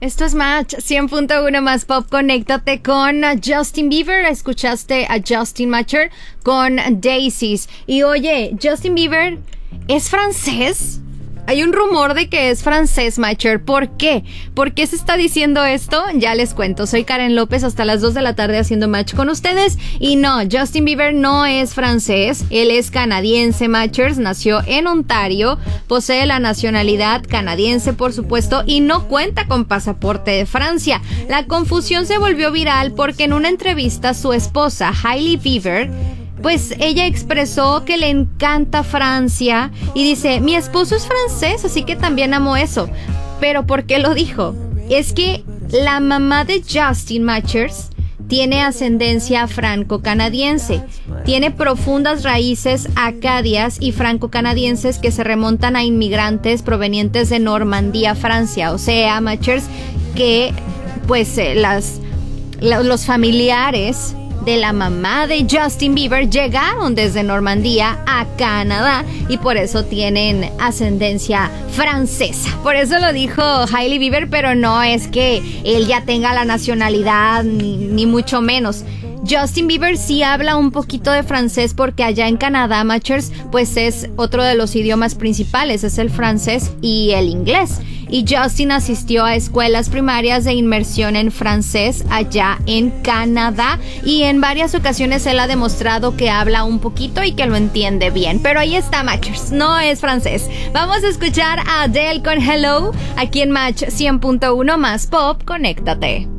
Esto es Match 100.1 más pop. Conéctate con Justin Bieber. Escuchaste a Justin Matcher con Daisies. Y oye, Justin Bieber es francés. Hay un rumor de que es francés, Matcher. ¿Por qué? ¿Por qué se está diciendo esto? Ya les cuento. Soy Karen López, hasta las 2 de la tarde haciendo Match con ustedes. Y no, Justin Bieber no es francés. Él es canadiense, Matchers. Nació en Ontario. Posee la nacionalidad canadiense, por supuesto, y no cuenta con pasaporte de Francia. La confusión se volvió viral porque en una entrevista su esposa, Hailey Bieber, pues ella expresó que le encanta Francia y dice, mi esposo es francés, así que también amo eso. Pero ¿por qué lo dijo? Es que la mamá de Justin Matchers tiene ascendencia franco-canadiense. Tiene profundas raíces acadias y franco-canadienses que se remontan a inmigrantes provenientes de Normandía, Francia. O sea, Matchers, que pues los familiares de la mamá de Justin Bieber llegaron desde Normandía a Canadá y por eso tienen ascendencia francesa. Por eso lo dijo Hailey Bieber, pero no es que él ya tenga la nacionalidad ni mucho menos. Justin Bieber sí habla un poquito de francés porque allá en Canadá, Matchers, pues es otro de los idiomas principales, es el francés y el inglés. Y Justin asistió a escuelas primarias de inmersión en francés allá en Canadá y en varias ocasiones él ha demostrado que habla un poquito y que lo entiende bien. Pero ahí está, Matchers, no es francés. Vamos a escuchar a Adele con Hello aquí en Match 100.1 más pop. Conéctate.